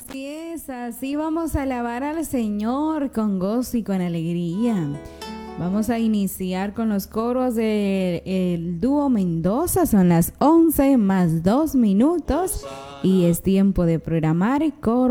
Así vamos a alabar al Señor con gozo y con alegría. Vamos a iniciar con los coros del dúo Mendoza. Son las 11 más 2 minutos y es tiempo de programar coro